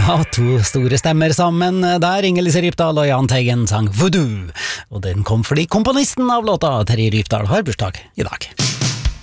Ja, to store stemmer sammen der. Inger-Lise Rypdal og Jahn Teigen sang Voodoo. Og den kom fordi komponisten av låta, Terje Rypdal, har bursdag i dag.